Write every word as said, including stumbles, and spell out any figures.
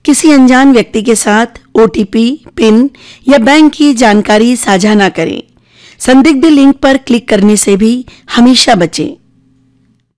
किसी अनजान व्यक्ति के साथ ओटीपी, पिन या बैंक की जानकारी साझा ना करें। संदिग्ध लिंक पर क्लिक करने से भी हमेशा बचें।